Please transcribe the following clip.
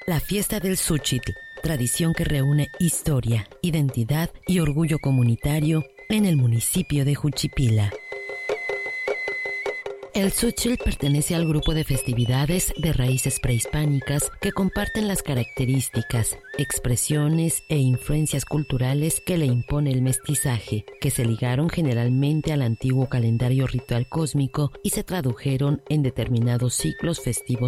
La fiesta del Xóchitl, tradición que reúne historia, identidad y orgullo comunitario en el municipio de Juchipila. El Xóchitl pertenece al grupo de festividades de raíces prehispánicas que comparten las características, expresiones e influencias culturales que le impone el mestizaje, que se ligaron generalmente al antiguo calendario ritual cósmico y se tradujeron en determinados ciclos festivos